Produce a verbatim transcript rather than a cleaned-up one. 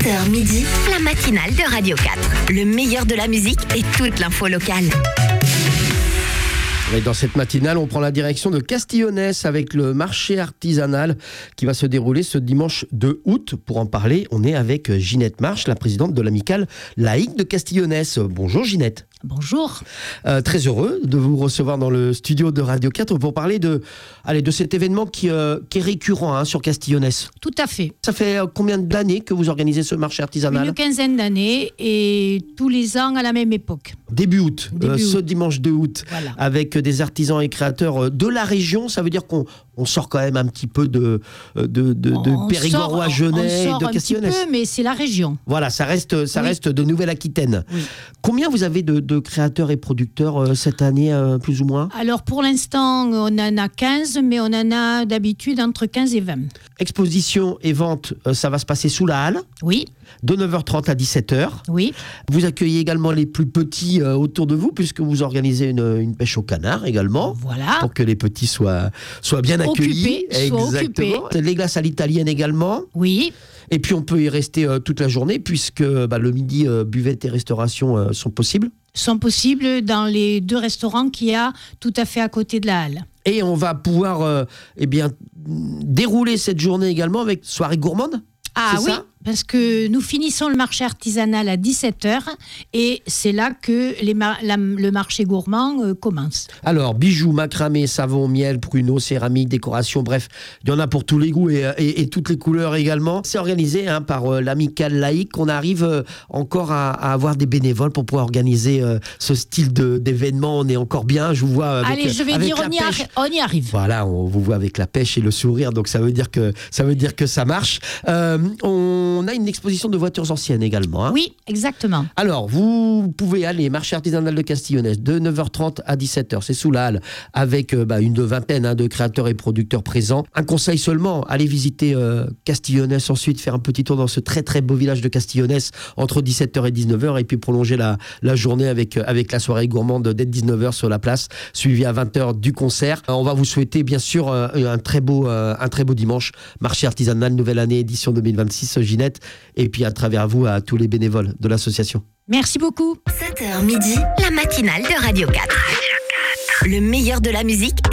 sept heures midi, la matinale de Radio quatre. Le meilleur de la musique et toute l'info locale. Et dans cette matinale, on prend la direction de Castillonnès avec le marché artisanal qui va se dérouler ce dimanche deux août. Pour en parler, on est avec Ginette Marche, la présidente de l'amicale laïque de Castillonnès. Bonjour Ginette. Bonjour. Euh, très heureux de vous recevoir dans le studio de Radio quatre pour parler de, allez, de cet événement qui, euh, qui est récurrent hein, sur Castillonnès. Tout à fait. Ça fait combien d'années que vous organisez ce marché artisanal ? Une quinzaine d'années et tous les ans à la même époque. Début août, Début euh, août. ce dimanche deux août, Voilà. avec des artisans et créateurs de la région. Ça veut dire qu'on on sort quand même un petit peu de, de, de, de On Périgord, sort- Genève, on sort de un petit Castillonnès. peu, mais c'est la région. Voilà, ça reste, ça Oui. reste de Nouvelle-Aquitaine. Oui. Combien vous avez de, de créateurs et producteurs euh, cette année, euh, plus ou moins ? Alors pour l'instant, on en a quinze, mais on en a d'habitude entre quinze et vingt. Exposition et vente, euh, ça va se passer sous la halle, Oui, de neuf heures trente à dix-sept heures. oui. Vous accueillez également les plus petits euh, autour de vous, puisque vous organisez une, une pêche au canard également. Voilà. Pour que les petits soient, soient bien accueillis. Occupés, soient Exactement. Les glaces à l'italienne également. Oui, Et puis on peut y rester euh, toute la journée, puisque bah, le midi, euh, buvette et restauration euh, sont possibles. sont possibles dans les deux restaurants qu'il y a tout à fait à côté de la halle. Et on va pouvoir euh, eh bien, dérouler cette journée également avec soirée gourmande. Ah C'est oui, ça parce que nous finissons le marché artisanal à dix-sept heures et c'est là que les ma- la- le marché gourmand euh, commence. Alors, bijoux, macramé, savon, miel, pruneaux, céramique, décoration, bref, il y en a pour tous les goûts et, et- et toutes les couleurs également. C'est organisé hein, par euh, l'amicale laïque. On arrive euh, encore à, à avoir des bénévoles pour pouvoir organiser euh, ce style de, d'événement. On est encore bien, je vous vois avec, Allez, je vais avec dire, la on y, pêche. arri- on y arrive. Voilà, on vous voit avec la pêche et le sourire, donc ça veut dire que ça, veut dire que ça marche. Euh, on a une exposition de voitures anciennes également. Hein. Oui, exactement. Alors, vous pouvez aller marché artisanal de Castillonnès de neuf heures trente à dix-sept heures. C'est sous la halle avec euh, bah, une vingtaine hein, de créateurs et producteurs présents. Un conseil seulement, allez visiter euh, Castillonnès ensuite, faire un petit tour dans ce très très beau village de Castillonnès entre dix-sept heures et dix-neuf heures et puis prolonger la, la journée avec, euh, avec la soirée gourmande dès dix-neuf heures sur la place, suivi à vingt heures du concert. Euh, on va vous souhaiter bien sûr euh, un, très beau, euh, un très beau dimanche. Marché artisanal, nouvelle année, édition deux mille vingt-six, Ginette. Et puis à travers vous, à tous les bénévoles de l'association. Merci beaucoup. sept heures midi, la matinale de Radio quatre. Le meilleur de la musique